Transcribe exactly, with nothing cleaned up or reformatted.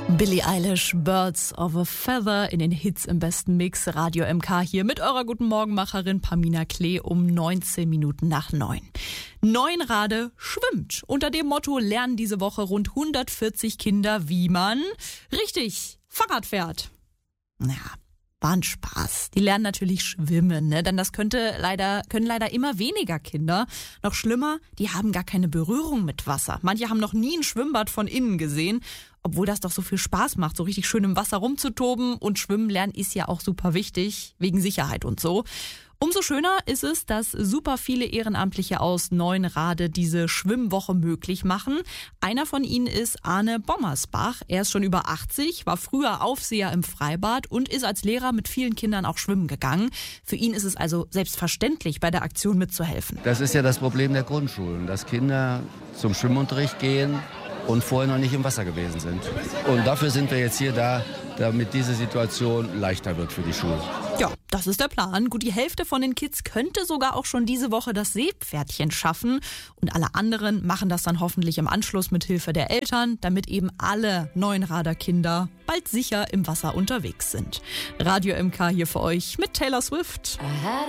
Billie Eilish, Birds of a Feather in den Hits im besten Mix. Radio M K hier mit eurer Guten Morgenmacherin Pamina Klee um neunzehn Minuten nach neun. Neunrade schwimmt. Unter dem Motto lernen diese Woche rund hundertvierzig Kinder, wie man richtig Fahrrad fährt. Ja, war ein Spaß. Die lernen natürlich schwimmen, ne? Denn das könnte leider, können leider immer weniger Kinder. Noch schlimmer, die haben gar keine Berührung mit Wasser. Manche haben noch nie ein Schwimmbad von innen gesehen. Obwohl das doch so viel Spaß macht, so richtig schön im Wasser rumzutoben. Und Schwimmen lernen ist ja auch super wichtig, wegen Sicherheit und so. Umso schöner ist es, dass super viele Ehrenamtliche aus Neunrade diese Schwimmwoche möglich machen. Einer von ihnen ist Arne Bommersbach. Er ist schon über achtzig, war früher Aufseher im Freibad und ist als Lehrer mit vielen Kindern auch schwimmen gegangen. Für ihn ist es also selbstverständlich, bei der Aktion mitzuhelfen. Das ist ja das Problem der Grundschulen, dass Kinder zum Schwimmunterricht gehen und vorher noch nicht im Wasser gewesen sind. Und dafür sind wir jetzt hier da, damit diese Situation leichter wird für die Schulen. Ja, das ist der Plan. Gut, die Hälfte von den Kids könnte sogar auch schon diese Woche das Seepferdchen schaffen. Und alle anderen machen das dann hoffentlich im Anschluss mit Hilfe der Eltern, damit eben alle Neunrader Kinder bald sicher im Wasser unterwegs sind. Radio M K hier für euch mit Taylor Swift.